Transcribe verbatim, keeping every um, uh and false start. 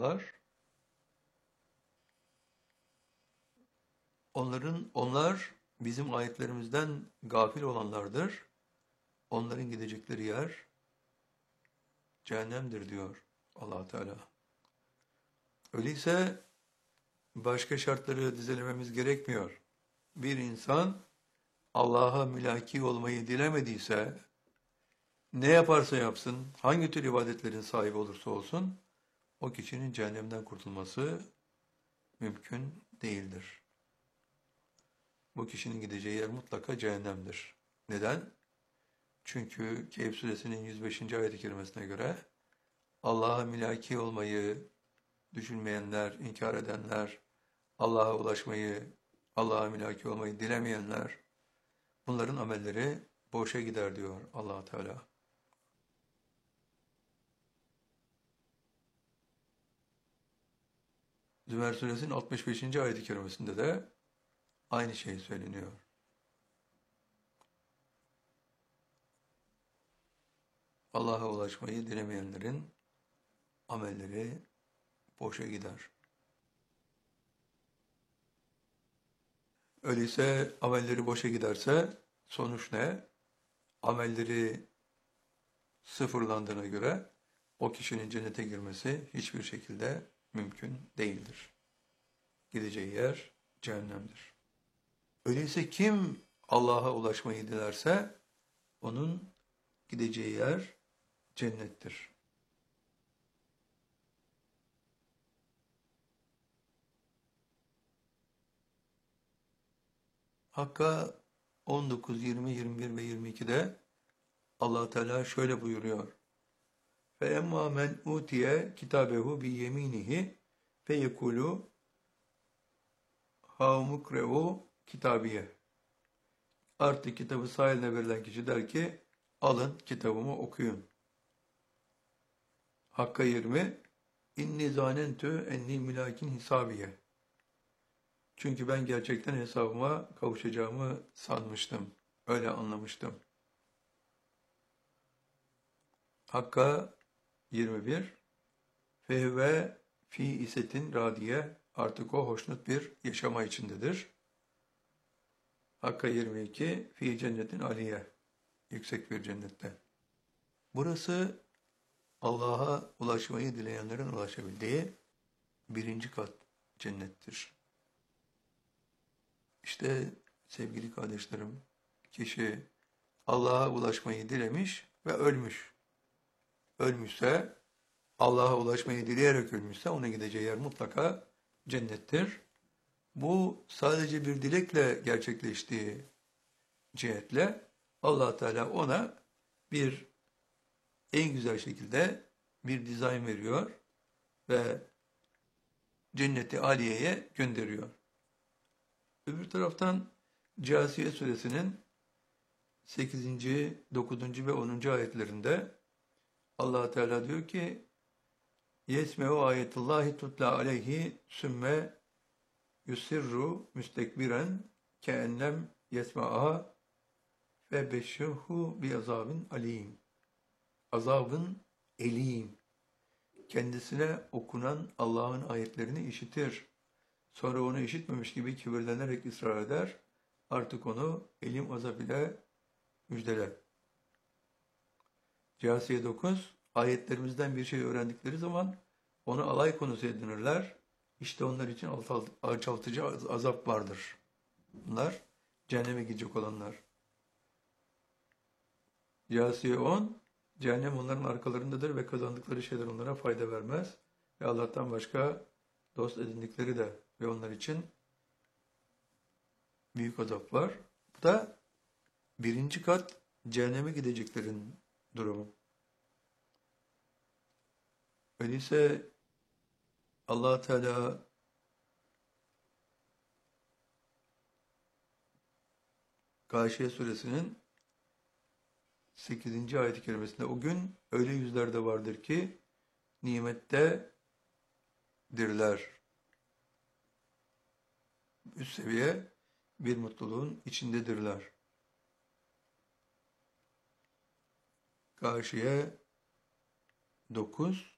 diyorlar. Onların, onlar bizim ayetlerimizden gafil olanlardır. Onların gidecekleri yer cehennemdir diyor Allah Teala. Öyleyse başka şartları dizelememiz gerekmiyor. Bir insan Allah'a mülaki olmayı dilemediyse, ne yaparsa yapsın, hangi tür ibadetlerin sahibi olursa olsun, o kişinin cehennemden kurtulması mümkün değildir. Bu kişinin gideceği yer mutlaka cehennemdir. Neden? Çünkü Kehf suresinin yüz beşinci ayet-i kerimesine göre Allah'a mülaki olmayı düşünmeyenler, inkar edenler, Allah'a ulaşmayı, Allah'a mülaki olmayı dilemeyenler, bunların amelleri boşa gider diyor Allah Teala. Zümer suresinin altmış beşinci ayet-i kerimesinde de aynı şey söyleniyor. Allah'a ulaşmayı dilemeyenlerin amelleri boşa gider. Öyleyse amelleri boşa giderse sonuç ne? Amelleri sıfırlandığına göre o kişinin cennete girmesi hiçbir şekilde mümkün değildir. Gideceği yer cehennemdir. Öyleyse kim Allah'a ulaşmayı dilerse onun gideceği yer cennettir. Hakka on dokuz, yirmi, yirmi bir ve yirmi ikide Allah Teala şöyle buyuruyor. Fe emma men utiye kitabehu bi yeminihi fe yekulu haumukrehu kitabiye. Artık kitabı sağ eline verilen kişi der ki alın kitabımı okuyun. Hakka yirmi inni zanentü enni mülakin hisabiye. Çünkü ben gerçekten hesabıma kavuşacağımı sanmıştım. Öyle anlamıştım. Hakka yirmi bir fehve fi isetin radiye, artık o hoşnut bir yaşama içindedir. Hakka yirmi iki fi cennetin aliye, yüksek bir cennette. Burası Allah'a ulaşmayı dileyenlerin ulaşabildiği birinci kat cennettir. İşte sevgili kardeşlerim, kişi Allah'a ulaşmayı dilemiş ve ölmüş. Ölmüşse, Allah'a ulaşmayı dileyerek ölmüşse ona gideceği yer mutlaka cennettir. Bu sadece bir dilekle gerçekleştiği cihetle Allah Teala ona bir en güzel şekilde bir dizayn veriyor ve cenneti aliyeye gönderiyor. Öbür taraftan Câsiye suresinin sekizinci, dokuzuncu ve onuncu ayetlerinde Allah Teala diyor ki yesme'u ayetullahi tutla aleyhi sümme yusirru müstekbiren keennem yesma'aha ve beşşirhu bi azabın alim. Azabın elim. Kendisine okunan Allah'ın ayetlerini işitir. Sonra onu işitmemiş gibi kibirlenerek ısrar eder. Artık onu elim azap ile müjdele. Câsiye dokuz, ayetlerimizden bir şey öğrendikleri zaman onu alay konusu edinirler. İşte onlar için alçaltıcı azap vardır. Bunlar cehenneme gidecek olanlar. Câsiye on, cehennem onların arkalarındadır ve kazandıkları şeyler onlara fayda vermez. Ve Allah'tan başka dost edindikleri de ve onlar için büyük azap var. Bu da birinci kat cehenneme gideceklerin durumu. Öyleyse Allah Teala Gâşiye suresinin sekizinci ayet-i kerimesinde o gün öyle yüzler de vardır ki nimettedirler. Üst seviye bir mutluluğun içindedirler. Gâşiye dokuz